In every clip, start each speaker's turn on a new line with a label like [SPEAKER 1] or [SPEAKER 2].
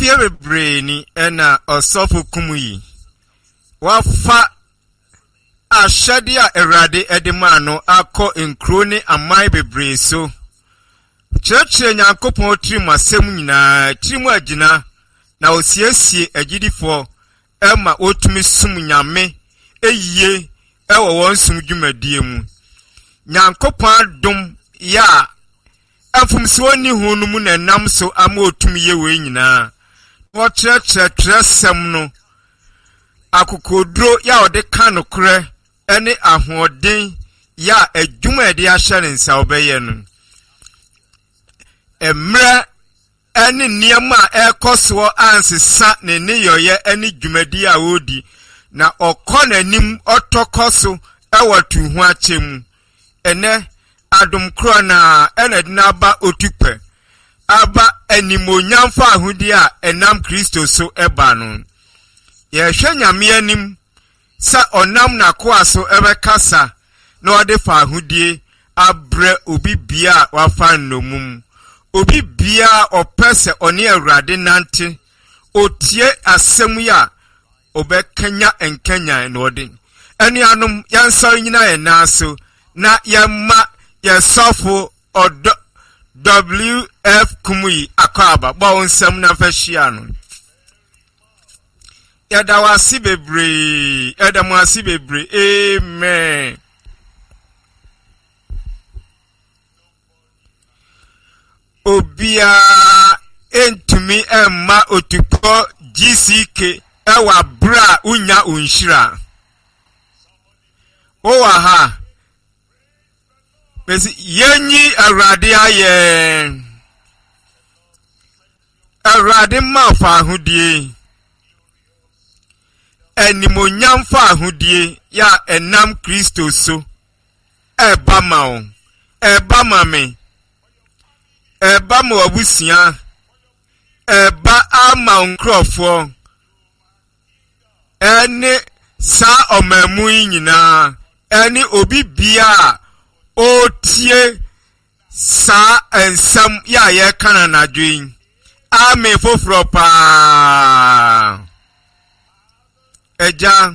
[SPEAKER 1] Afie brainy ena osofu kumuyi. Wafa ashadia erade edemano ako enkrone amai bebre so. Churchill Yankopon trim asem nyina trim agina na osiesie agidifo ema otumi sum nyame eyiye ewo won sum dwumadie mu. Yankopon dom ya afumso ni hunu mu na nam so ama otumi ye we nyina. Wo trɛtrɛtrɛsɛm no akokodro ya ode kanokre ene ahoden ya adwuma ede ahye ne nsa obeye no. Emre ene niema ekoso ansesa ne neyoye ene dwumadi a odi na okonanim otokoso ewatu hu achemu ene adom kro na ene dinaba otupe aba animonyamfa ahudi a enam Kristo so eba no ye hwe nyame anim sa onam na koaso ebekasa na ode fa ahudie abre obi bia wafa nnomum obi bia opese oni awrade nante otie asem ya obekanya enkanya na ode eni anum yansa nyina enaso na yema yesofo odo WF Kumuyi akaba ba onsam na fashia no yadawasi bebre edamwasi bebre amen. Obia entumi emma otupo GCK ewa bra unya unshira owa ha besi yenyi arade aye arade mafa ahudie enimonyamfa ahudie ya enam Kristo so eba mawo eba mame eba mo abusia eba ama nkrofo ene sa omamu nyina ene obi bia otie sa ensam ya ye kana na dwin ame foforo pa eja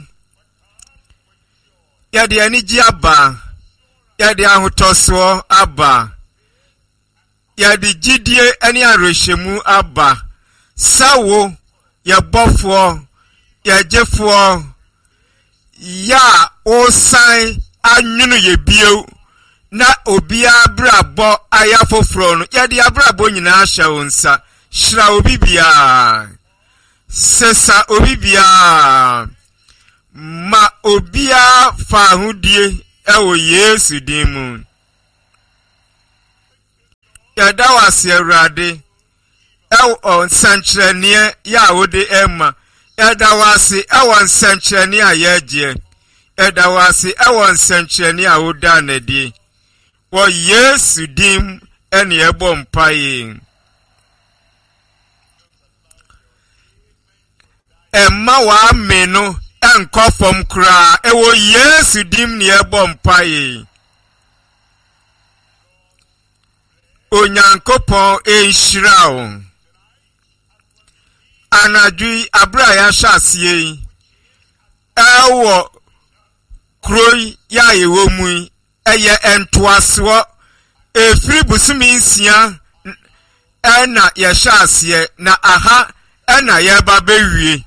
[SPEAKER 1] ya de ani ji aba ya de ahotoso aba ya de gidie ani arehemu aba sawo ya bofo ya jefo ya osan anwunu ye bio na obia brabo aya foforo no ya de abrabo nyina ahya wonsa shira obibia sesa obibia ma obia fa hudie ewo Yesu dimu ya dawase awrade ewo nsankyerene ya wode ema ya dawase ewo nsankyerene a yagie ya dawase ewo nsankyerene a woda nadi wo Yesu dim ene ebo mpaye emma wa meno enkofom kra ewo Yesu dim ne ebo mpaye Onyankopon enhyirawo anadwi abra ya hyasie ewo kroi ya yewo mu eye entoaso efiri busumi nsia ena ya hyasie na aha ena ya babewie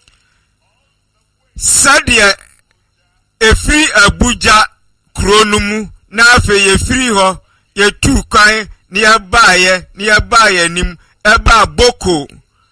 [SPEAKER 1] sadie efiri Abuja kronumu na afe yefiri ho yetu kwan ni abaye nim eba boko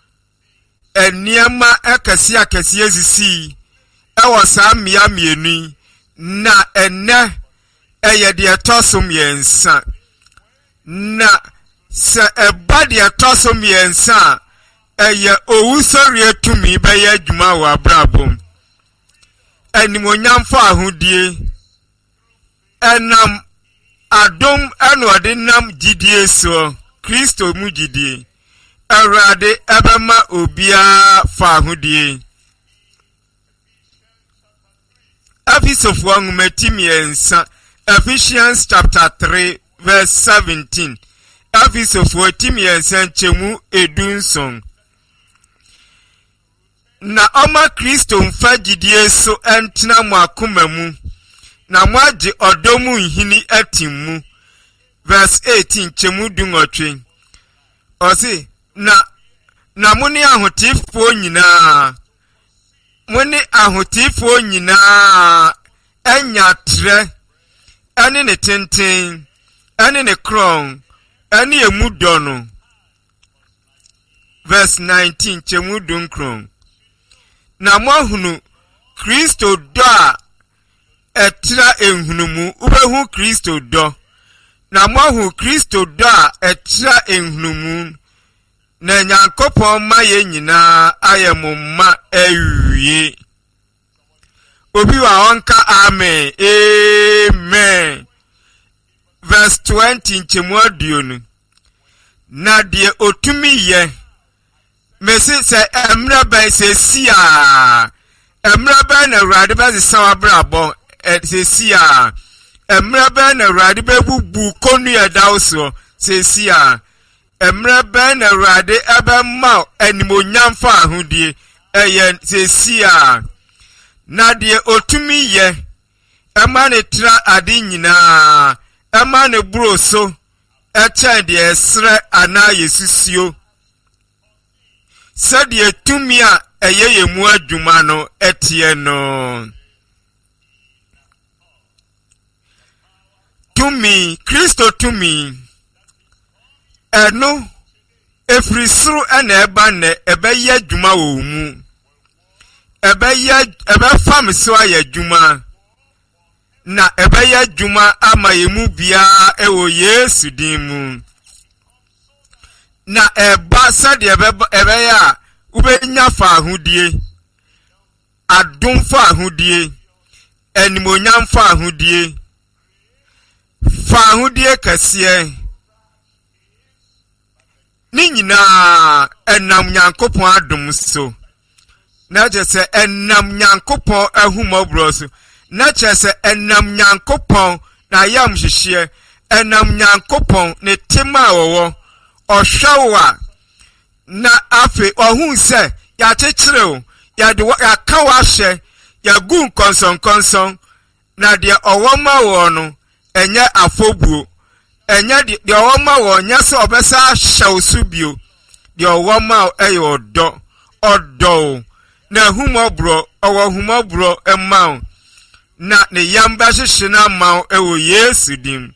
[SPEAKER 1] eniema akasi ezisi ewo sa mia mienu na ene eye de etosom yensa na se eba de etosom yensa eye owusori etumi be ye adwuma wa brabom enimonyamfa ahudie enam adom anode nam gidie so Kristo mu gidie awrade ebema obia fa ahudie Episofo ngumetimiensa Ephesians chapter 3 verse 17 Episofo timiensa chemu edunson na oma Kristo mfagidie so entina mu akoma mu na mo age odomu nhini atimu. Verse 18 chemu dungotwe osi na muni ahotifo nyina muni ahotifo nyina enya tre ene ne tenten ene ne kron ene emudono. Verse 19 chemu dunkron na mo hunu Kristo do a etra enhunumu ubehu Kristo do na mo hu Kristo do a etra enhunumu na Nyankopon ma ye nyina ayemumma ewie. Obi wa onka amen. Amen. Verse 20 nchemu aduonu na de otumi ye mesi se emra ban se sia emra ban na Awurade ba se sawabrabo se sia emra ban na Awurade ba bubu konu ya dawso se sia emra ban na Awurade aba ma animonyam fa ahodie eye se sia na de otumi ye ema ne tra ade nyina ema ne broso eche de esre ana yesusio sade tumi a eyeye mu adwuma no etie no. Tumi Kristo tumi eno efrisuru ena eba ne ebeye adwuma wo mu ebe fam so aye adwuma na ebeye adwuma ama yemu bia ewo Yesu din mu na eba sade ebe ya ubenya fa ahudie adom fa ahudie enimonyam fa ahudie kase ni nyina enam Nyankopon adom so na jese enam Nyankopon ahumobro so na jese enam Nyankopon na yam hihye enam Nyankopon ne tema wowo ohwawa na afi ohun se ya chechire ya de ya kawa hye ya gun konson na de owoma wo no enye afobuo enye de owoma wo nya se obesa hyawsu bio de owoma eye odo na humobro owo humobro emma na ne yamba hyehye na ma ewo Yesu dim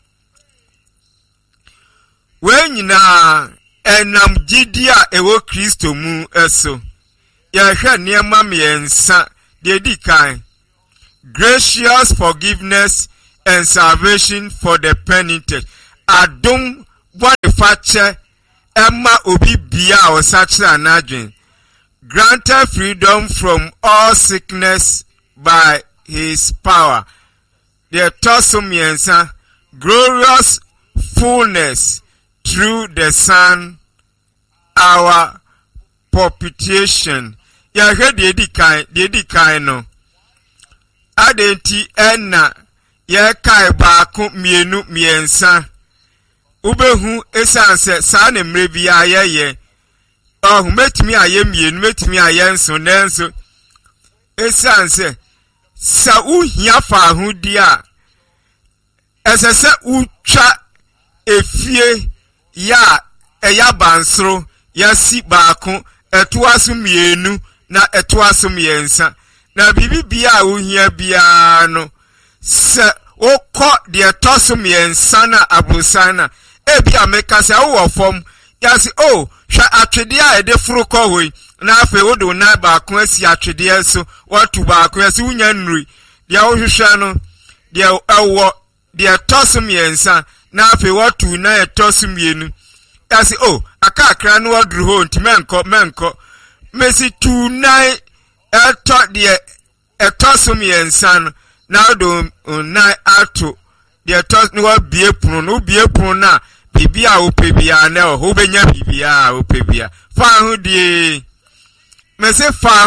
[SPEAKER 1] we nyina enam gidia ewo Kristo mu eso ya hwa niema miensa de dikan gracious forgiveness and salvation for the penitent adom boniface emma obi bia osache anadwen granted freedom from all sickness by his power the tosomiensa glorious fullness through the Son, our propitiation. Ya heard the edikai no. Adenti enna ye kai baako mienu miensa. Ubehu esanse sa ne mrebi ayeye. Oh metimi aye mienu metimi aye nso nenso. Esanse sa uhia fa ahudi a esese utwa efie ya eya bansro ya si baako etuaso mienu na etuaso miensa na bibibia ohia bia no se okọ de toso miensa na abusana ebia meka se wo fom ya si oh hwa atwede a ede furu kọ hoi na afi wodo na baako asi atwede so watu baako asi unya nri de wohwehwa no de ewo de toso miensa na afi watu na etoso mienu asi oh akakra no wadru ho nti menko mesi tu nai eto de etoso miensa no na do nai ato de etoso no wabie punu no bie punu na bibia opebia na ho benya bibia opebia fa ho die mesi fa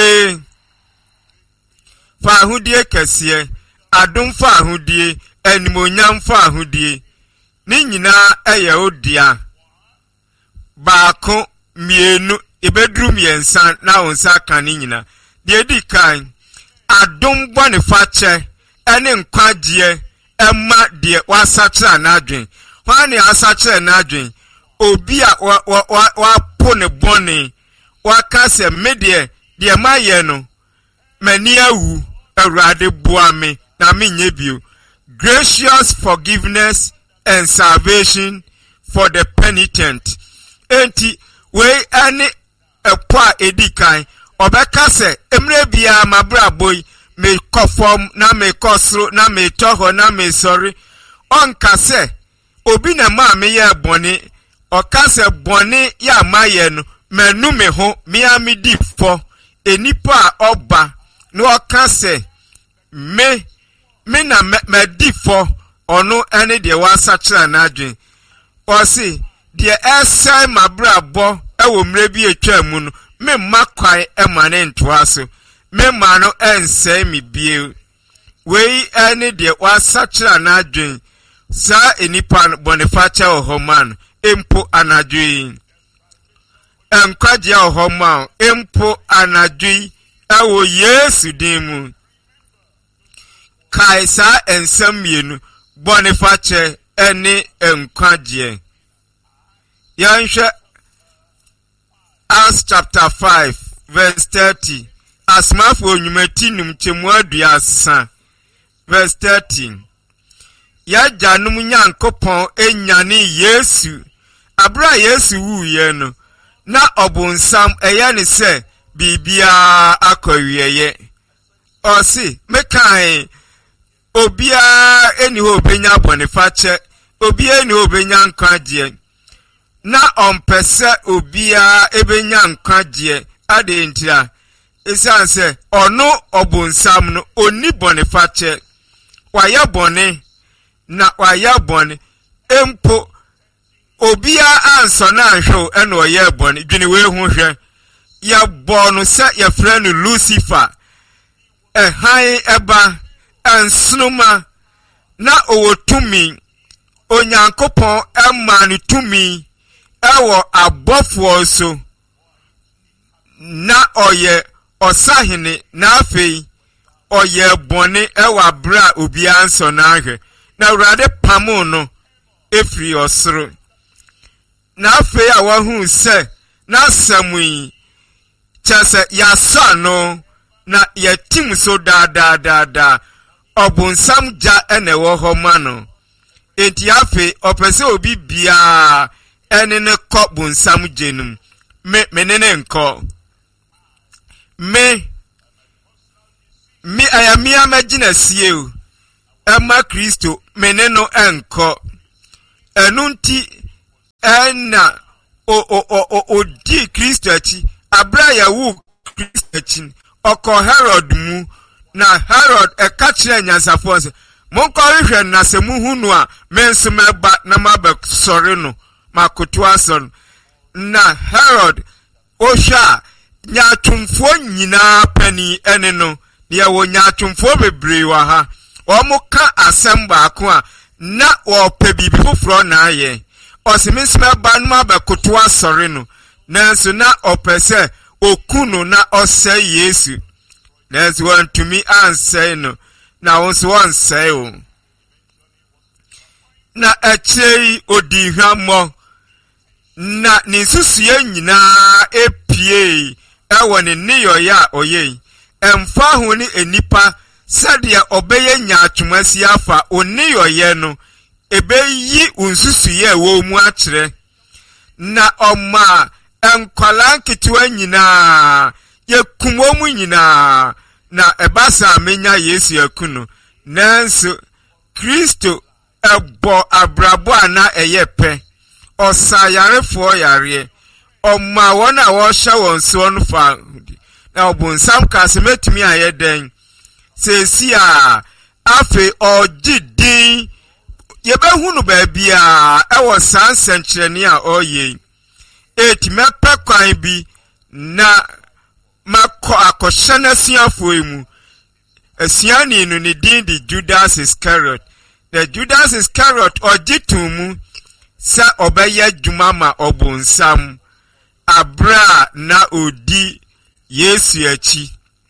[SPEAKER 1] ho die kase adom fa ho die enimonyam fa ho die ni nyina eye odia baako mienu ibedrum yensa na onsa kanina de di kan adom bone fache ene nkwagie emma de wasachira na adwen hwane asachira na adwen obi a wa po ne bone waka se medie de maye no mani awu awurade boa me na menye bio gracious forgiveness and salvation for the penitent enti we ani epo edikan obeka se emre bia mabra boy me kofom na me kosro na me toho na me sorry onka se obi na ma me ye bone oka se bone ya maye no menu me ho me amidi fo enipa oba no oka se me na me di fo ono ene de wasachira na adwen osi de esai mabra bo ewo mre bi etwa mu no me makwai emane ntoa so me ma no ensai mi bie wei ene de wasachira na adwen sa enipa bonifacha ohoman empo anadwen enkwaje ohoman empo anadwen ewo Yesu dimu kaisa ensamienu bonifache ene enkwaje Yansha Acts chapter 5 verse 30 asmafo nyumati numchemu aduasa verse 13 ya janum nyankopon enyane Yesu abra Yesu wuye no na obonsam eya ne se bibia akowieye osi mekai obia eni ho benya bonifache obia eni ho benya nkwaje na ompese obia ebenya nkwaje ade ntia esanse ono obonsam no oni bonifache waya bone na waya bone empo obia anso na ahwo eno oye bone dwene we hu hwe ya bonu se ya frenu Lucifer han eba ansnuma na owotumi onyankopon emanu tumi ewo abofo so na oye osahene na afei oye bone ewo abra obi anso na ahwe na urade pamo no efri osoro na afei awahu se na samui chese yasano na yetim so da obunsam ja ene wo ho ma no enti afi opese obi bia ene ne ko bunsam jenum menene nko me ayamia magina sieu ema Kristo meneno enko enunti ena o di Kristo achi abraya wu Kristo achi oko Herod mu na Herod ekachire nyansafo se monko hwehwe na se muhunu a menso meba na maba sori no makoto ason na Herod ohwa nyatumfo nyina pani ene no ne wo nyatumfo bebre wa ha omuka asamba ako a na opa bibi foforo na aye osiminso meba na maba koto asori no nanso na opese okunu na ose Yesu There's one to me and say no. Now once one say oh. Na eche odi hwamo na nisusuye nyina epie ewo ne niyo ya oye emfa ho ni enipa sadia obeye nya atwomasi afa oniyo ye no ebeyi unsusuye wo mu akire na oma enkwala nketewa nyina yekumomu nyina na ebasa menya Yesu yakunu nanso Kristo ebo abrabo ana eyepe osayarefo yare oma wona wo hya won so no fa na obunsam kasemetumi ayeden sesi a afi ogidin yebehunu ba bia ewo sansenkyerene a oye etimepe kwan bi na mako akoshana siafo emu asiani no ne din di Judas Iscariot the Judas Iscariot ogitumu sa obeye dwuma ma obunsam abra na odi Yesu achi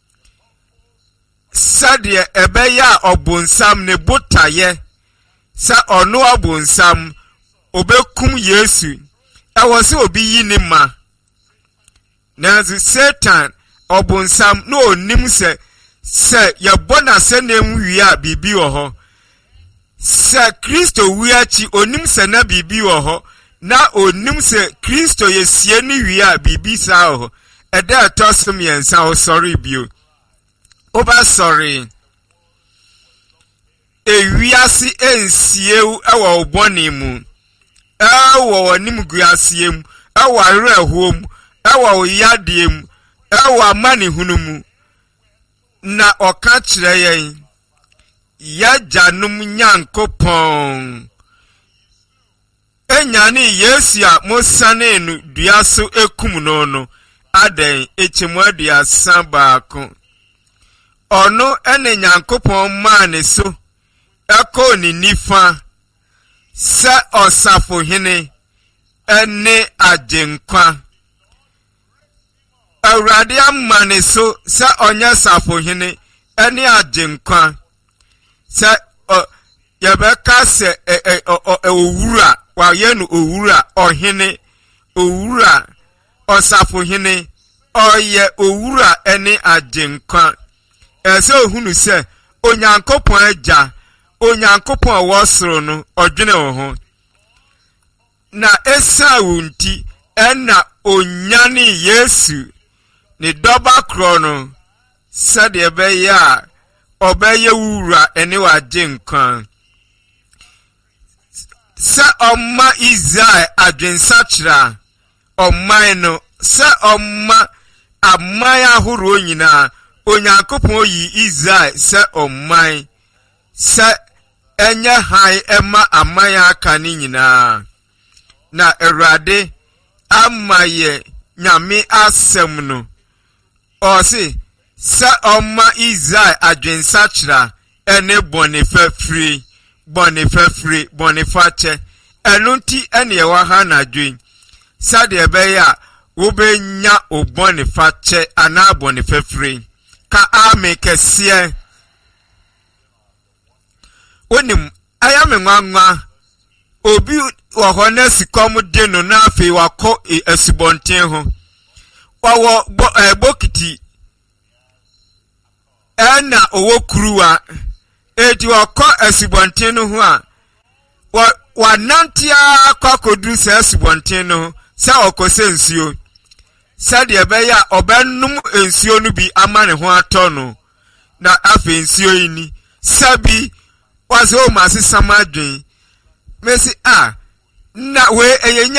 [SPEAKER 1] sade ebeya obonsam ne botaye sa ono obonsam obekum Yesu ewo se obi yi ne ma na Satan obonsam no onim se yebona se na enwi a bibi wo ho se Kristo wi achi onim se na bibi wo ho na onim se Kristo yesie ni wi a bibi sa ho eda tosom yensa o sorry bio oba sorry ewiase ensieu ewo oboni mu ewo wonim guasiem ewo arehuom ewo yadiem ewo amani hunumu na oka kire yen ya janum Nyankopon enyane Yesu a mosane nu duaso ekum no aden echemwadi asabaako ono ene Nyankopon mane so eko ni nifa se osafo hene ene ajenkwa awrade amane so se onya safo hene ene ajenkwa se yabeka se owura wa yenu owura ohene owura osafo hene oye owura ene ajenkwa ese ohunu se Onyankopon aja Onyankopon wosoro no odwene wo ho na esa wunti ena onyane Yesu ni doba krono sade ebeya obeye wura ene wajenkwa sa omma Israel adwensachira omman no sa omma amaya horo nyina Onyankopon yi Israel sa omman sa enye hai ema amaya aka ni nyina na Awurade amaye nyame asem no osi sa omma Israel adwensachira ene bonifafri bonifache enunti ene yewa ha na dwen sade ebeya wo benya obonifache ana bonifafri ka ame kese onim ayame nwanwa obi wo ho na sikom de no na afi wako asubonten ho wawo bokiti ena owo kuruwa eti wako asubonten no ho a wa nantia kwakodu se asubonten no se okose nsuo sade ebeya obenum nsuo no bi amane ho atono na afi nsuo yini sabi wazo masisa madwen mesi na we